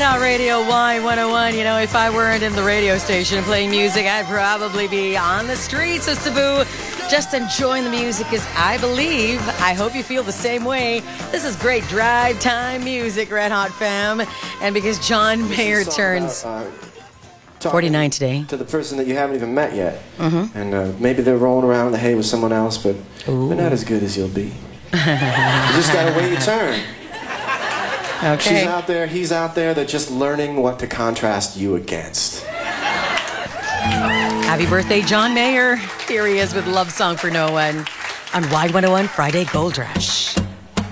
Out Radio Y101. You know, if I weren't in the radio station playing music, I'd probably be on the streets of Cebu just enjoying the music, because I hope you feel the same way. This is great drive time music, Red Hot fam. And because John Mayer turns 49 today. To the person that you haven't even met yet. Mm-hmm. And maybe they're rolling around in the hay with someone else, but they're not as good as you'll be. You just gotta wait your turn. Okay. She's out there, he's out there, they're just learning what to contrast you against. Happy birthday, John Mayer. Here he is with Love Song for No One on Y101 Friday Gold Rush.